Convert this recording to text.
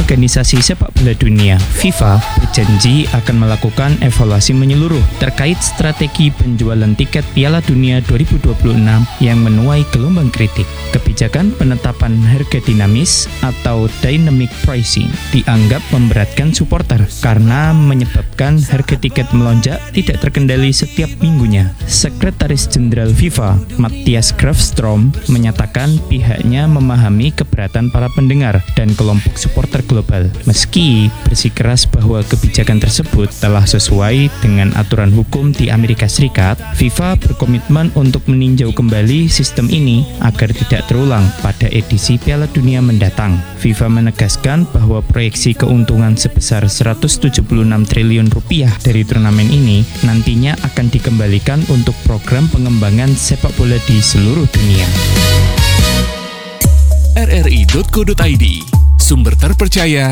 Organisasi Sepak Bola Dunia FIFA berjanji akan melakukan evaluasi menyeluruh terkait strategi penjualan tiket Piala Dunia 2026 yang menuai gelombang kritik. Kebijakan penetapan harga dinamis atau dynamic pricing dianggap memberatkan supporter karena menyebabkan harga tiket melonjak tidak terkendali setiap minggunya. Sekretaris Jenderal FIFA, Matthias Grafstrom, menyatakan pihaknya memahami keberatan para pendengar dan kelompok supporter global. Meski bersikeras bahwa kebijakan tersebut telah sesuai dengan aturan hukum di Amerika Serikat, FIFA berkomitmen untuk meninjau kembali sistem ini agar tidak terulang pada edisi Piala Dunia mendatang. FIFA menegaskan bahwa proyeksi keuntungan sebesar 176 triliun rupiah dari turnamen ini nantinya akan dikembalikan untuk program pengembangan sepak bola di seluruh dunia. rri.co.id, sumber terpercaya